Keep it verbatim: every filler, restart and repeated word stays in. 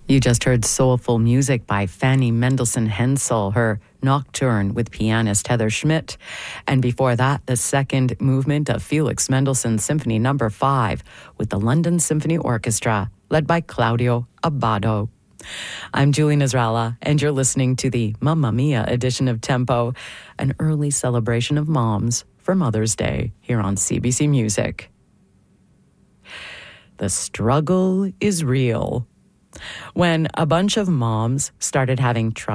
You just heard soulful music by Fanny Mendelssohn Hensel, her Nocturne with pianist Heather Schmidt. And before that, the second movement of Felix Mendelssohn's Symphony Number five with the London Symphony Orchestra, led by Claudio Abbado. I'm Julie Nasrallah, and you're listening to the Mamma Mia edition of Tempo, an early celebration of moms for Mother's Day here on C B C Music. The struggle is real. When a bunch of moms started having trouble